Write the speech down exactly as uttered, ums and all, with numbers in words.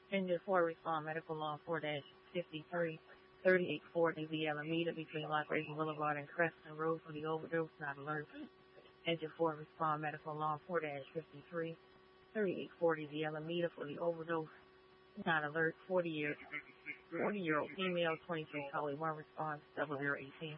Engine four, respond medical law four fifty-three, thirty-eight forty, the Alameda between Lock Raven Boulevard and Creston Road for the overdose, not alert. Engine four, respond medical law four fifty-three, thirty-eight forty, the Alameda for the overdose, not alert. forty year, forty year old female, twenty-three, Holly one, response, double zero eighteen.